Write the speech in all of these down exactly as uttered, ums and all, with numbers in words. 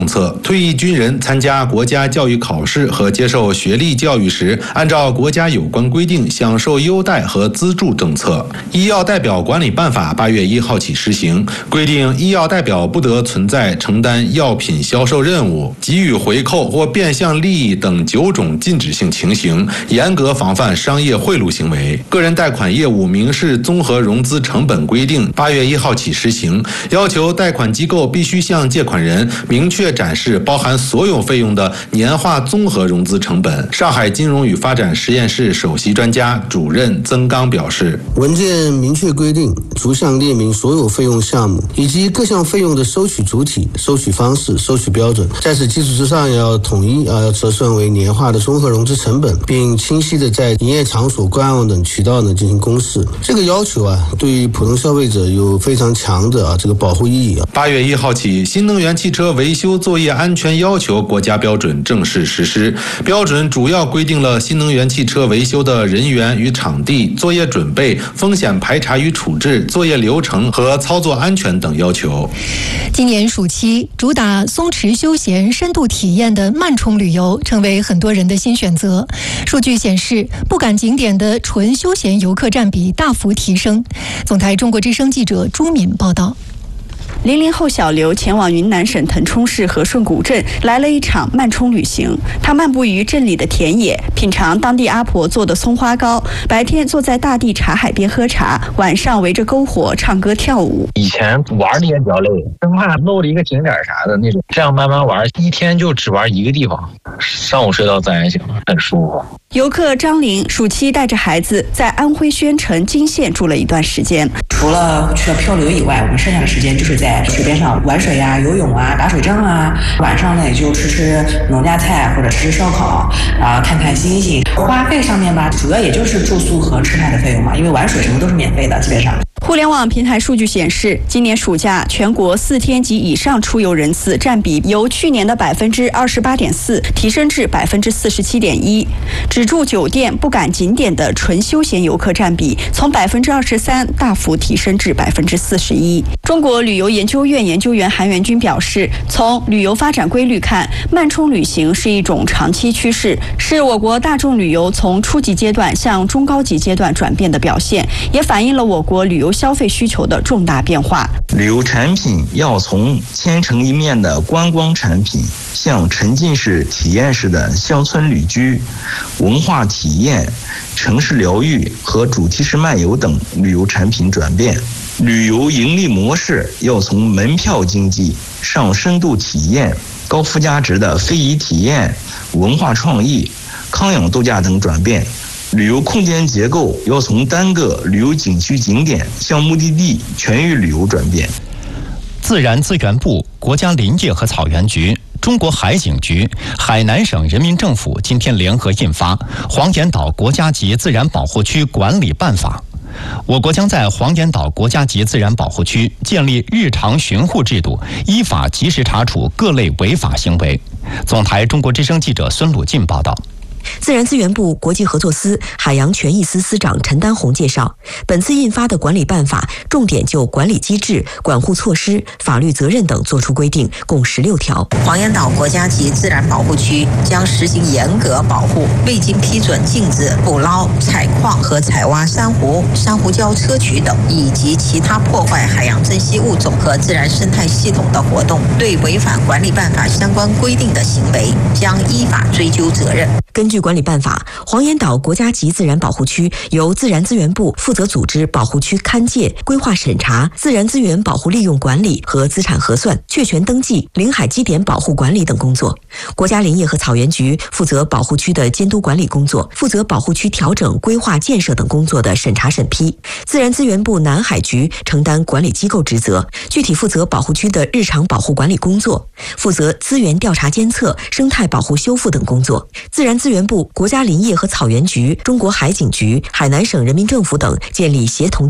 政策，退役军人参加国家教育考试和接受学历教育时，按照国家有关规定享受优待和资助政策。医药代表管理办法八月一号起施行，规定医药代表不得存在承担药品销售任务、给予回扣或变相利益等九种禁止性情形，严格防范商业贿赂行为。个人贷款业务明示综合融资成本规定八月一号起施行，要求贷款机构必须向借款人明确展示包含所有费用的年化综合融资成本。上海金融与发展实验室首席专家主任曾刚表示， 文件明确规定，逐项列明所有费用项目以及各项费用的收取主体、收取方式、收取标准，在此基础之上要统一啊折算为年化的综合融资成本，并清晰的在营业场所、官网等渠道呢进行公示。这个要求啊，对于普通消费者有非常强的啊这个保护意义啊。 八月一号起，新能源汽车维修作业安全要求国家标准正式实施。标准主要规定了新能源汽车维修的人员与场地、作业准备、风险排查与处置、作业流程和操作安全等要求。 今年暑期，主打松弛休闲、深度体验的慢冲旅游成为很多人的新选择。数据显示，不赶景点的纯休闲游客占比大幅提升。总台中国之声记者朱敏报道。 零零后小刘前往云南省腾冲市和顺古镇，来了一场慢冲旅行。他漫步于镇里的田野，品尝当地阿婆做的松花糕。白天坐在大地茶海边喝茶，晚上围着篝火唱歌跳舞。 以前玩的也比较累，生怕漏了一个景点啥的那种。这样慢慢玩，一天就只玩一个地方，上午睡到自然醒，很舒服。 游客张玲暑期带着孩子在安徽宣城金县住了一段时间。 除了去了漂流以外，我们剩下的时间就是在水边上玩水啊、游泳啊、打水仗啊。晚上呢，也就吃吃农家菜或者吃吃烧烤啊，看看星星。花费上面吧，主要也就是住宿和吃饭的费用嘛，因为玩水什么都是免费的，基本上。 互联网平台数据显示，今年暑假全国四天及以上出游人次占比由去年的百分之二十八点四提升至百分之四十七点一。只住酒店不赶景点的纯休闲游客占比从百分之二十三大幅提升至百分之四十一。中国旅游研究院研究员韩元军表示，从旅游发展规律看，慢冲旅行是一种长期趋势，是我国大众旅游从初级阶段向中高级阶段转变的表现，也反映了我国旅游消费需求的重大变化。 旅游产品要从千城一面的观光产品，向沉浸式体验式的乡村旅居、文化体验、城市疗愈和主题式漫游等旅游产品转变。旅游盈利模式要从门票经济上深度体验、高附加值的非遗体验、文化创意、康养度假等转变。旅游空间结构要从单个旅游景区景点向目的地全域旅游转变。 自然资源部、国家林业和草原局、中国海警局、海南省人民政府今天联合印发《黄岩岛国家级自然保护区管理办法》。我国将在黄岩岛国家级自然保护区建立日常巡护制度，依法及时查处各类违法行为。总台中国之声记者孙鲁进报道。 自然资源部国际合作司海洋权益司司长陈丹红介绍，本次印发的管理办法重点就管理机制、管护措施、法律责任等作出规定，共十六条。 黄岩岛国家级自然保护区将实行严格保护未经批准禁止捕捞、采矿和采挖珊瑚、珊瑚礁砗磲等以及其他破坏海洋珍稀物种和自然生态系统的活动，对违反管理办法相关规定的行为将依法追究责任。 根据管理办法，黄岩岛国家级自然保护区由自然资源部负责组织保护区勘界、规划审查、自然资源保护利用管理和资产核算、确权登记、领海基点保护管理等工作。国家林业和草原局负责保护区的监督管理工作，负责保护区调整、规划建设等工作的审查审批。自然资源部南海局承担管理机构职责，具体负责保护区的日常保护管理工作，负责资源调查监测、生态保护修复等工作。自然资源部、国家林业和草原局、中国海警局、海南省人民政府等建立协同机制，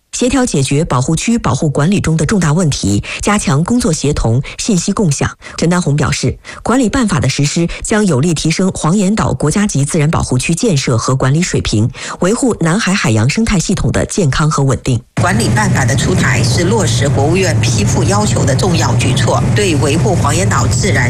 协调解决保护区保护管理中的重大问题，加强工作协同、信息共享。陈丹红表示，管理办法的实施将有力提升黄岩岛国家级自然保护区建设和管理水平，维护南海海洋生态系统的健康和稳定。 管理办法的出台是落实国务院批复要求的重要举措，对维护黄岩岛自然